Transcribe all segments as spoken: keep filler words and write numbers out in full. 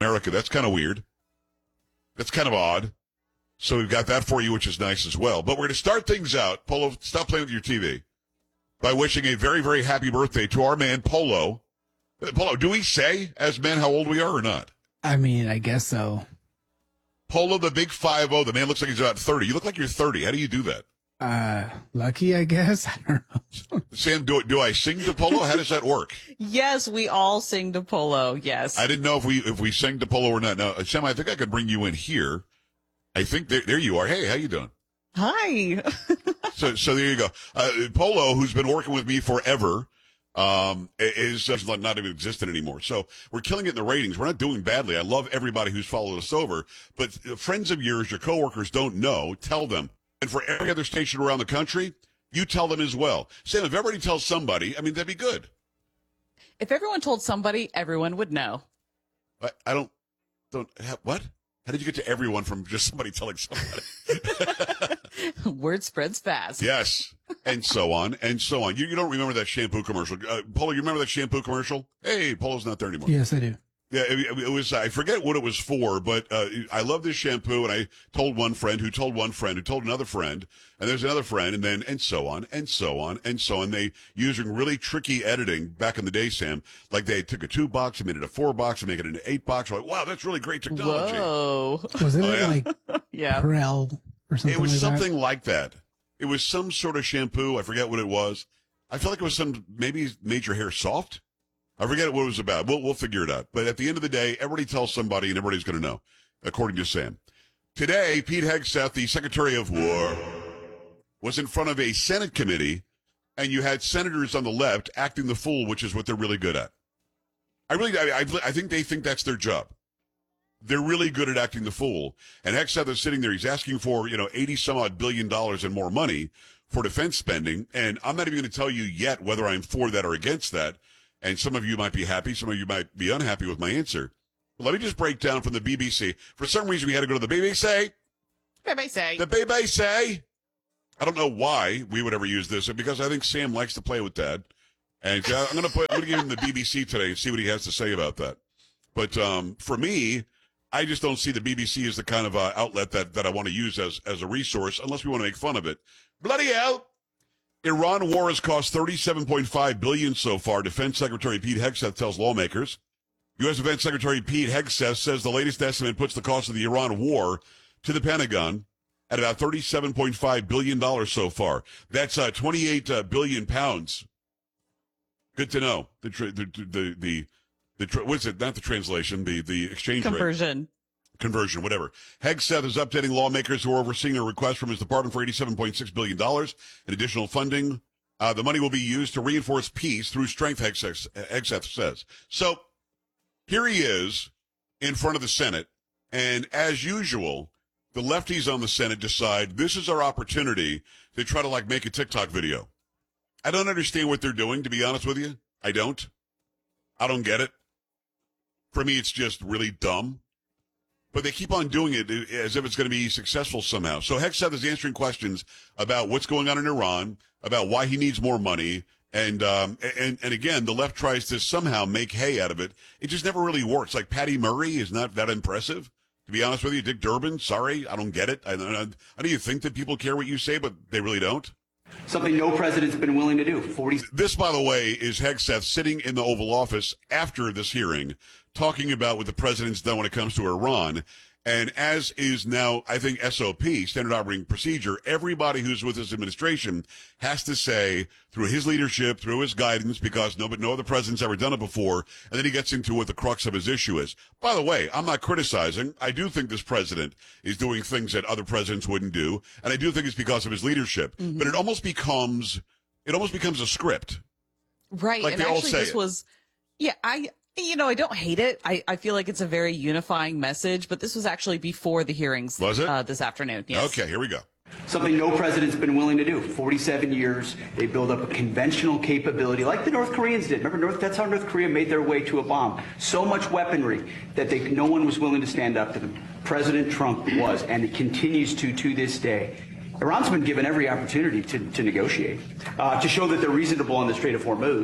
America. That's kind of weird. That's kind of odd. So we've got that for you, which is nice as well. But we're going to start things out. Polo, stop playing with your T V. By wishing a very, very happy birthday to our man, Polo. Polo, do we say, as men, how old we are or not? I mean, I guess so. Polo, the big five oh. The man looks like he's about thirty. You look like you're thirty. How do you do that? Uh, lucky, I guess. I don't know. Sam, do, do I sing to Polo? How does that work? Yes, we all sing to Polo, yes. I didn't know if we if we sang to Polo or not. Now, Sam, I think I could bring you in here. I think there, there you are. Hey, how you doing? Hi. so so there you go. Uh, Polo, who's been working with me forever, um, is uh, not even existent anymore. So we're killing it in the ratings. We're not doing badly. I love everybody who's followed us over. But friends of yours, your coworkers don't know, tell them. And for every other station around the country, you tell them as well. Sam, if everybody tells somebody, I mean, that'd be good. If everyone told somebody, everyone would know. I, I don't, don't, have, what? How did you get to everyone from just somebody telling somebody? Word spreads fast. Yes. And so on, and so on. You, you don't remember that shampoo commercial. Uh, Polo, you remember that shampoo commercial? Hey, Polo's not there anymore. Yes, I do. Yeah, it, it was, I forget what it was for, but, uh, I love this shampoo, and I told one friend who told one friend who told another friend, and there's another friend, and then, and so on, and so on, and so on. They, using really tricky editing back in the day, Sam, like they took a two box and made it a four box and make it an eight box. Like, wow, that's really great technology. Whoa. Wasn't Oh, it yeah. like Yeah. Prel or something It was like something that? like that. It was some sort of shampoo. I forget what it was. I feel like it was some, maybe made your hair soft. I forget what it was about. We'll, we'll figure it out. But at the end of the day, everybody tells somebody and everybody's going to know, according to Sam. Today, Pete Hegseth, the Secretary of War, was in front of a Senate committee, and you had senators on the left acting the fool, which is what they're really good at. I really, I, I, I think they think that's their job. They're really good at acting the fool. And Hegseth is sitting there. He's asking for, you know, eighty some odd billion dollars and more money for defense spending. And I'm not even going to tell you yet whether I'm for that or against that. And some of you might be happy. Some of you might be unhappy with my answer. But let me just break down from the B B C. For some reason, we had to go to the B B C. B B C. The B B C. I don't know why we would ever use this, because I think Sam likes to play with that. And uh, I'm going to put, I'm going to give him the B B C today and see what he has to say about that. But um, for me, I just don't see the B B C as the kind of uh, outlet that, that I want to use as, as a resource, unless we want to make fun of it. Bloody hell. Iran war has cost thirty-seven point five billion dollars so far, Defense Secretary Pete Hegseth tells lawmakers. U S. Defense Secretary Pete Hegseth says the latest estimate puts the cost of the Iran war to the Pentagon at about thirty-seven point five billion dollars so far. That's uh, twenty-eight uh, billion pounds. Good to know. The tra- the the the, the tra- what's it? Not the translation. The the exchange rate. Conversion. Conversion, whatever. Hegseth is updating lawmakers who are overseeing a request from his department for eighty-seven point six billion dollars in additional funding. Uh, the money will be used to reinforce peace through strength, Hegseth, Hegseth says. So here he is in front of the Senate, and as usual, the lefties on the Senate decide this is our opportunity to try to, like, make a TikTok video. I don't understand what they're doing, to be honest with you. I don't. I don't get it. For me, it's just really dumb. But they keep on doing it as if it's going to be successful somehow. So Hegseth is answering questions about what's going on in Iran, about why he needs more money. And, um, and, and again, the left tries to somehow make hay out of it. It just never really works. Like Patty Murray is not that impressive. To be honest with you, Dick Durbin, sorry, I don't get it. I, I, I do you think that people care what you say, but they really don't? Something no president's been willing to do. forty This, by the way, is Hegseth sitting in the Oval Office after this hearing, talking about what the president's done when it comes to Iran. And as is now, I think, S O P, standard operating procedure, everybody who's with this administration has to say, through his leadership, through his guidance, because no, but no other president's ever done it before, and then he gets into what the crux of his issue is. By the way, I'm not criticizing. I do think this president is doing things that other presidents wouldn't do, and I do think it's because of his leadership. Mm-hmm. But it almost becomes, it almost becomes a script. Right, like and they all actually say this it. was, yeah, I... You know, I don't hate it. I, I feel like it's a very unifying message, but this was actually before the hearings Was it? Uh, this afternoon. Yes. Okay, here we go. Something no president's been willing to do. forty-seven years, they build up a conventional capability like the North Koreans did. Remember, North, that's how North Korea made their way to a bomb. So much weaponry that they, no one was willing to stand up to them. President Trump was, and it continues to to this day. Iran's been given every opportunity to, to negotiate, uh, to show that they're reasonable on the Strait of Hormuz.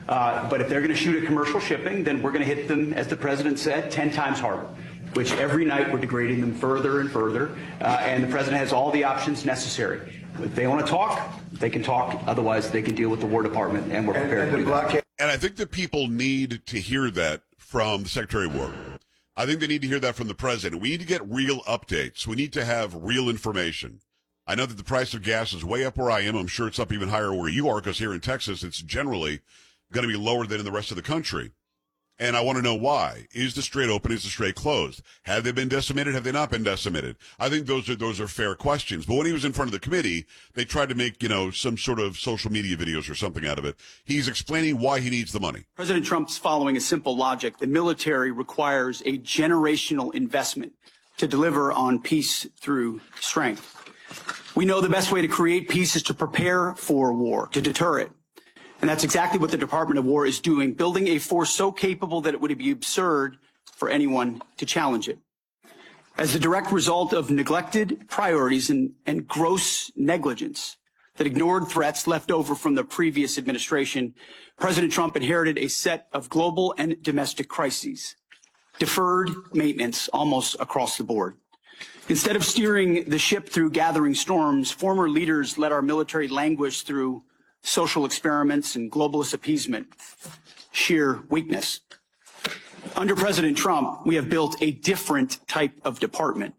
Uh, but if they're going to shoot at commercial shipping, then we're going to hit them, as the president said, ten times harder, which every night we're degrading them further and further. Uh, and the president has all the options necessary. If they want to talk, they can talk. Otherwise, they can deal with the War Department, and we're prepared to do that. And I think that people need to hear that from the Secretary of War. I think they need to hear that from the president. We need to get real updates. We need to have real information. I know that the price of gas is way up where I am. I'm sure it's up even higher where you are, because here in Texas, it's generally going to be lower than in the rest of the country. And I want to know why. Is the Strait open? Is the Strait closed? Have they been decimated? Have they not been decimated? I think those are those are fair questions. But when he was in front of the committee, they tried to make, you know, some sort of social media videos or something out of it. He's explaining why he needs the money. President Trump's following a simple logic. The military requires a generational investment to deliver on peace through strength. We know the best way to create peace is to prepare for war, to deter it. And that's exactly what the Department of War is doing, building a force so capable that it would be absurd for anyone to challenge it. As a direct result of neglected priorities and, and gross negligence that ignored threats left over from the previous administration, President Trump inherited a set of global and domestic crises, deferred maintenance almost across the board. Instead of steering the ship through gathering storms, former leaders let our military languish through social experiments and globalist appeasement, sheer weakness. Under President Trump, we have built a different type of department.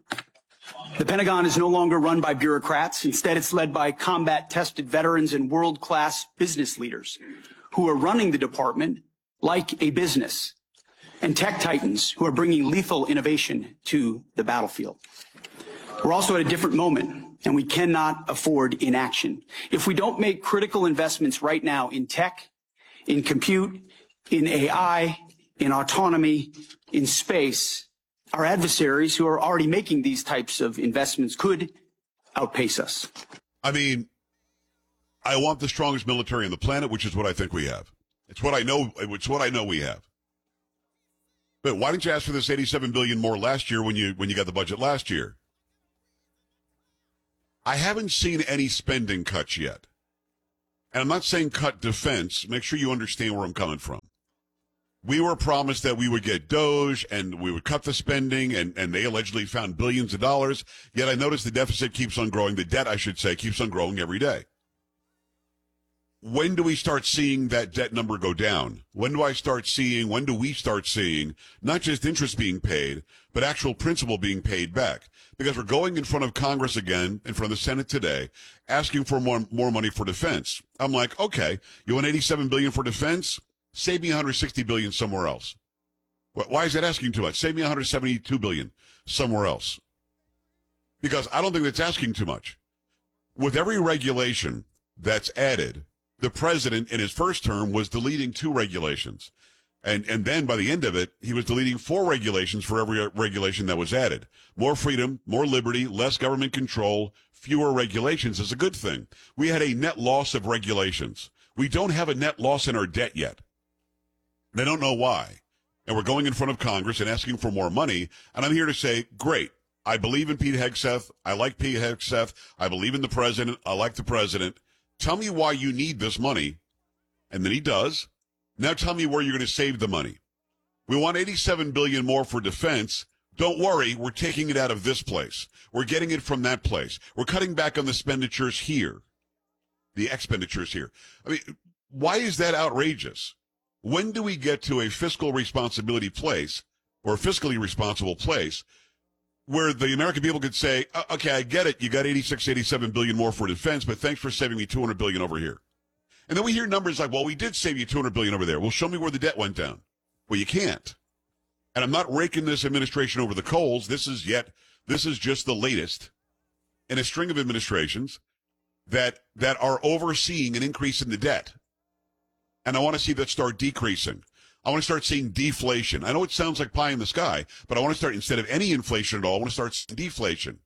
The Pentagon is no longer run by bureaucrats. Instead, it's led by combat-tested veterans and world-class business leaders who are running the department like a business, and tech titans who are bringing lethal innovation to the battlefield. We're also at a different moment, and we cannot afford inaction. If we don't make critical investments right now in tech, in compute, in A I, in autonomy, in space, our adversaries who are already making these types of investments could outpace us. I mean, I want the strongest military on the planet, which is what I think we have. It's what I know. It's what I know we have. But why didn't you ask for this eighty-seven billion dollars more last year when you when you got the budget last year? I haven't seen any spending cuts yet. And I'm not saying cut defense. Make sure you understand where I'm coming from. We were promised that we would get DOGE and we would cut the spending, and, and they allegedly found billions of dollars. Yet I notice the deficit keeps on growing. The debt, I should say, keeps on growing every day. When do we start seeing that debt number go down? When do I start seeing, when do we start seeing not just interest being paid, but actual principal being paid back? Because we're going in front of Congress again, in front of the Senate today, asking for more, more money for defense. I'm like, okay, you want eighty-seven billion dollars for defense? Save me one hundred sixty billion dollars somewhere else. Why is that asking too much? Save me one hundred seventy-two billion dollars somewhere else. Because I don't think that's asking too much. With every regulation that's added, the president in his first term was deleting two regulations. And and then by the end of it, he was deleting four regulations for every regulation that was added. More freedom, more liberty, less government control, fewer regulations is a good thing. We had a net loss of regulations. We don't have a net loss in our debt yet. They don't know why. And we're going in front of Congress and asking for more money. And I'm here to say, great. I believe in Pete Hegseth. I like Pete Hegseth. I believe in the president. I like the president. Tell me why you need this money. And then he does. Now tell me where you're going to save the money. We want eighty-seven billion dollars more for defense. Don't worry, we're taking it out of this place. We're getting it from that place. We're cutting back on the expenditures here. The expenditures here. I mean, why is that outrageous? When do we get to a fiscal responsibility place, or a fiscally responsible place, where the American people could say, okay, I get it, you got eighty-six, eighty-seven billion more for defense, but thanks for saving me two hundred billion over here. And then we hear numbers like, well, we did save you two hundred billion over there. Well, show me where the debt went down. Well, you can't. And I'm not raking this administration over the coals. This is yet, this is just the latest in a string of administrations that, that are overseeing an increase in the debt. And I want to see that start decreasing. I want to start seeing deflation. I know it sounds like pie in the sky, but I want to start, instead of any inflation at all, I want to start seeing deflation.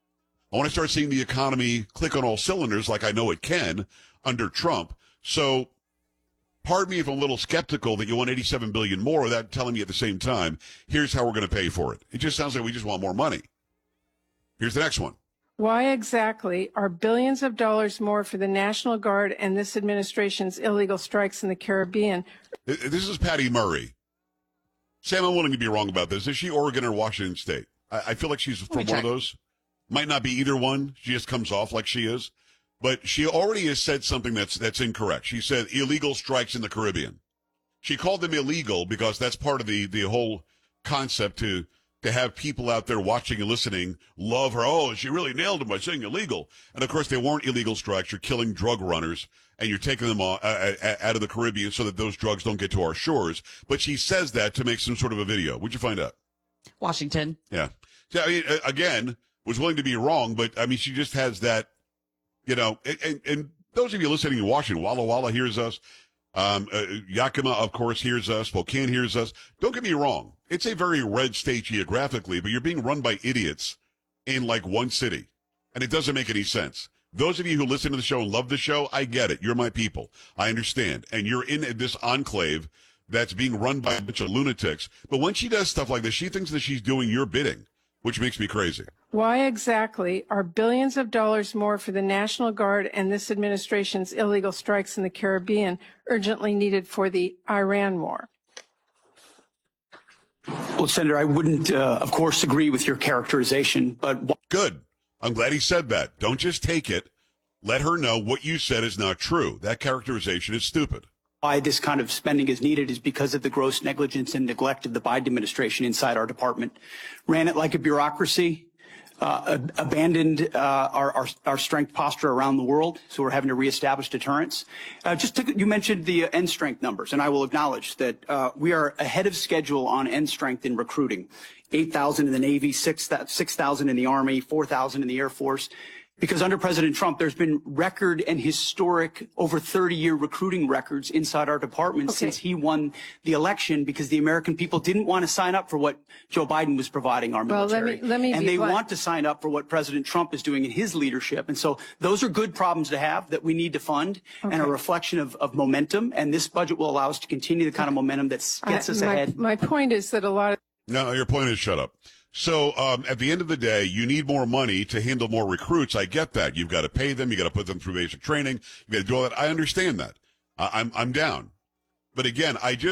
I want to start seeing the economy click on all cylinders like I know it can under Trump. So pardon me if I'm a little skeptical that you want eighty-seven billion dollars more without telling me at the same time, here's how we're going to pay for it. It just sounds like we just want more money. Here's the next one. Why exactly are billions of dollars more for the National Guard and this administration's illegal strikes in the Caribbean? This is Patty Murray. Sam, I'm willing to be wrong about this. Is she Oregon or Washington State? I, I feel like she's from one check. of those. Might not be either one. She just comes off like she is. But she already has said something that's that's incorrect. She said illegal strikes in the Caribbean. She called them illegal because that's part of the, the whole concept to to have people out there watching and listening love her. Oh, she really nailed him by saying illegal. And, of course, they weren't illegal strikes. You're killing drug runners, and you're taking them all, uh, out of the Caribbean so that those drugs don't get to our shores. But she says that to make some sort of a video. Where'd you find out? Washington. Yeah. So, I mean, again, was willing to be wrong, but, I mean, she just has that, you know, and, and, and those of you listening in Washington, Walla Walla hears us. Um, uh, Yakima, of course, hears us. Spokane hears us. Don't get me wrong. It's a very red state geographically, but you're being run by idiots in like one city. And it doesn't make any sense. Those of you who listen to the show and love the show, I get it. You're my people. I understand. And you're in this enclave that's being run by a bunch of lunatics. But when she does stuff like this, she thinks that she's doing your bidding, which makes me crazy. Why exactly are billions of dollars more for the National Guard and this administration's illegal strikes in the Caribbean urgently needed for the Iran war? Well, Senator, I wouldn't, uh, of course, agree with your characterization, but... Good. I'm glad he said that. Don't just take it. Let her know what you said is not true. That characterization is stupid. Why this kind of spending is needed is because of the gross negligence and neglect of the Biden administration inside our department. Ran it like a bureaucracy, uh, ab- abandoned uh, our, our, our strength posture around the world, so we're having to reestablish deterrence. Uh, just to, you mentioned the uh, end strength numbers, and I will acknowledge that uh, we are ahead of schedule on end strength in recruiting. eight thousand in the Navy, six thousand in the Army, four thousand in the Air Force. Because under President Trump, there's been record and historic over thirty-year recruiting records inside our department Okay. since he won the election, because the American people didn't want to sign up for what Joe Biden was providing our Well, let military. me- let me and be they blunt. want to sign up for what President Trump is doing in his leadership. And so those are good problems to have that we need to fund, and a Okay. reflection of, of momentum. And this budget will allow us to continue the kind of momentum that gets I- us my, ahead. My point is that a lot of No, your point is shut up. So um, at the end of the day, you need more money to handle more recruits. I get that. You've got to pay them. You got to put them through basic training. You got to do all that. I understand that. I, I'm I'm down. But again, I just